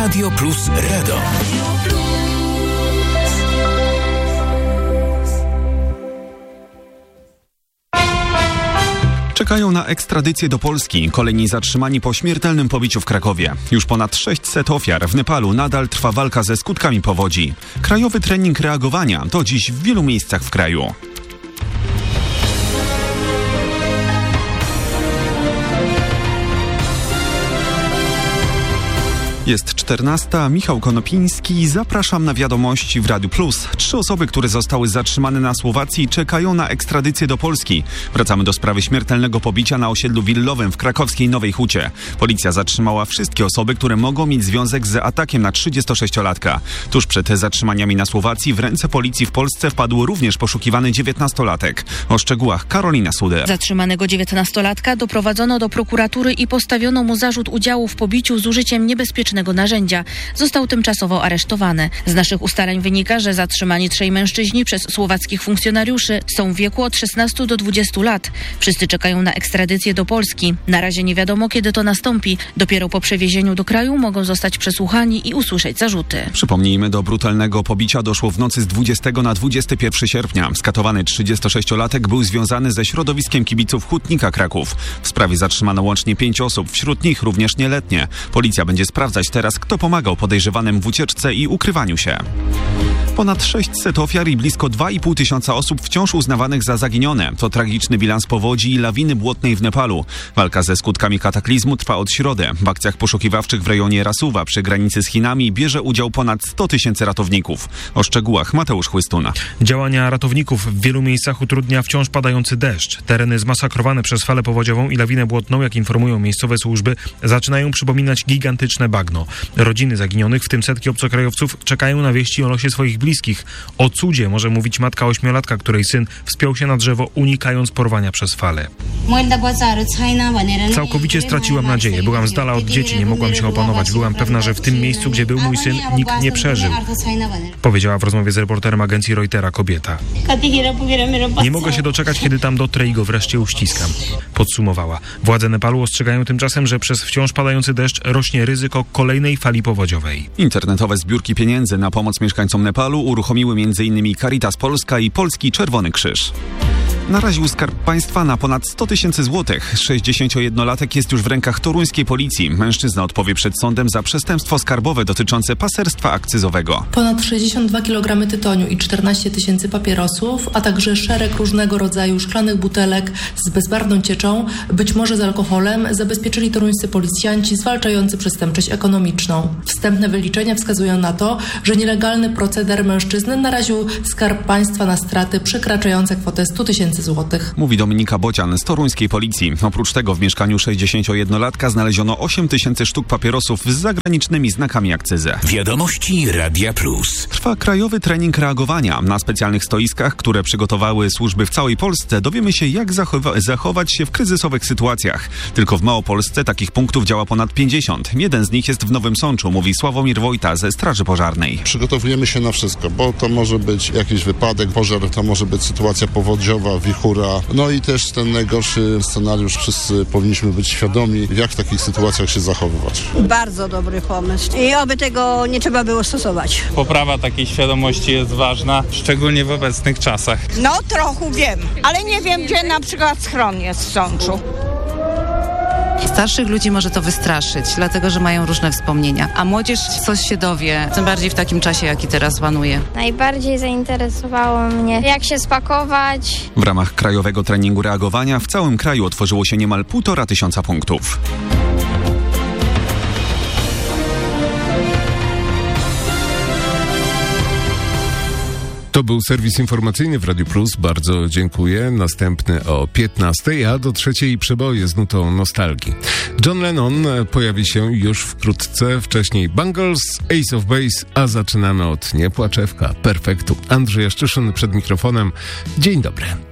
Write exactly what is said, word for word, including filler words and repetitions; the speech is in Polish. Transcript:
Radio Plus Radom. Czekają na ekstradycję do Polski. Kolejni zatrzymani po śmiertelnym pobiciu w Krakowie. Już ponad sześćset ofiar. W Nepalu nadal trwa walka ze skutkami powodzi. Krajowy trening reagowania to dziś w wielu miejscach w kraju. Jest czternasta, Michał Konopiński, zapraszam na wiadomości w Radiu Plus. Trzy osoby, które zostały zatrzymane na Słowacji, czekają na ekstradycję do Polski. Wracamy do sprawy śmiertelnego pobicia na osiedlu willowym w krakowskiej Nowej Hucie. Policja zatrzymała wszystkie osoby, które mogą mieć związek z atakiem na trzydziestosześciolatka. Tuż przed zatrzymaniami na Słowacji w ręce policji w Polsce wpadł również poszukiwany dziewiętnastolatek. O szczegółach Karolina Suder. Zatrzymanego dziewiętnastolatka doprowadzono do prokuratury i postawiono mu zarzut udziału w pobiciu z użyciem niebezpiecznego narzędzia. Został tymczasowo aresztowany. Z naszych ustaleń wynika, że zatrzymani trzej mężczyźni przez słowackich funkcjonariuszy są w wieku od szesnastu do dwudziestu lat. Wszyscy czekają na ekstradycję do Polski. Na razie nie wiadomo, kiedy to nastąpi. Dopiero po przewiezieniu do kraju mogą zostać przesłuchani i usłyszeć zarzuty. Przypomnijmy, do brutalnego pobicia doszło w nocy z dwudziestego na dwudziesty pierwszy sierpnia. Skatowany trzydziestosześciolatek był związany ze środowiskiem kibiców Hutnika Kraków. W sprawie zatrzymano łącznie pięć osób, wśród nich również nieletnie. Policja będzie sprawdzać teraz, kto pomagał podejrzewanym w ucieczce i ukrywaniu się. Ponad sześćset ofiar i blisko dwa i pół tysiąca osób wciąż uznawanych za zaginione. To tragiczny bilans powodzi i lawiny błotnej w Nepalu. Walka ze skutkami kataklizmu trwa od środy. W akcjach poszukiwawczych w rejonie Rasuwa przy granicy z Chinami bierze udział ponad sto tysięcy ratowników. O szczegółach Mateusz Chłystuna. Działania ratowników w wielu miejscach utrudnia wciąż padający deszcz. Tereny zmasakrowane przez falę powodziową i lawinę błotną, jak informują miejscowe służby, zaczynają przypominać gigantyczne bagno. Rodziny zaginionych, w tym setki obcokrajowców, czekają na wieści o losie swoich bliskich. O cudzie może mówić matka ośmiolatka, której syn wspiął się na drzewo, unikając porwania przez falę. Całkowicie straciłam nadzieję. Byłam z dala od dzieci, nie mogłam się opanować. Byłam pewna, że w tym miejscu, gdzie był mój syn, nikt nie przeżył. Powiedziała w rozmowie z reporterem agencji Reutera kobieta. Nie mogę się doczekać, kiedy tam dotrę i go wreszcie uściskam. Podsumowała. Władze Nepalu ostrzegają tymczasem, że przez wciąż padający deszcz rośnie ryzyko kolejnej fali powodziowej. Internetowe zbiórki pieniędzy na pomoc mieszkańcom Nepalu uruchomiły m.in. Caritas Polska i Polski Czerwony Krzyż. Naraził Skarb Państwa na ponad sto tysięcy złotych. sześćdziesięciojednolatek jest już w rękach toruńskiej policji. Mężczyzna odpowie przed sądem za przestępstwo skarbowe dotyczące paserstwa akcyzowego. Ponad sześćdziesiąt dwa kilogramy tytoniu i czternaście tysięcy papierosów, a także szereg różnego rodzaju szklanych butelek z bezbarwną cieczą, być może z alkoholem, zabezpieczyli toruńscy policjanci zwalczający przestępczość ekonomiczną. Wstępne wyliczenia wskazują na to, że nielegalny proceder mężczyzny naraził Skarb Państwa na straty przekraczające kwotę sto tysięcy złotych. Mówi Dominika Bocian z toruńskiej policji. Oprócz tego w mieszkaniu sześćdziesięciojednolatka znaleziono osiem tysięcy sztuk papierosów z zagranicznymi znakami akcyzy. Wiadomości Radia Plus. Trwa krajowy trening reagowania. Na specjalnych stoiskach, które przygotowały służby w całej Polsce, dowiemy się, jak zachowa- zachować się w kryzysowych sytuacjach. Tylko w Małopolsce takich punktów działa ponad pięćdziesiąt. Jeden z nich jest w Nowym Sączu, mówi Sławomir Wojta ze Straży Pożarnej. Przygotowujemy się na wszystko, bo to może być jakiś wypadek, pożar, to może być sytuacja powodziowa, wichura. No i też ten najgorszy scenariusz, wszyscy powinniśmy być świadomi, jak w takich sytuacjach się zachowywać. Bardzo dobry pomysł i oby tego nie trzeba było stosować. Poprawa takiej świadomości jest ważna, szczególnie w obecnych czasach. No trochę wiem, ale nie wiem, gdzie na przykład schron jest w Sączu. Starszych ludzi może to wystraszyć, dlatego że mają różne wspomnienia, a młodzież coś się dowie, tym bardziej w takim czasie, jaki teraz panuje. Najbardziej zainteresowało mnie, jak się spakować. W ramach krajowego treningu reagowania w całym kraju otworzyło się niemal półtora tysiąca punktów. To był serwis informacyjny w Radiu Plus. Bardzo dziękuję. Następny o piętnastej, a do trzeciej przeboje z nutą nostalgii. John Lennon pojawi się już wkrótce. Wcześniej Bangles, Ace of Base, a zaczynamy od Nie płaczewka, Perfektu. Andrzej Jaszczyszyn przed mikrofonem. Dzień dobry.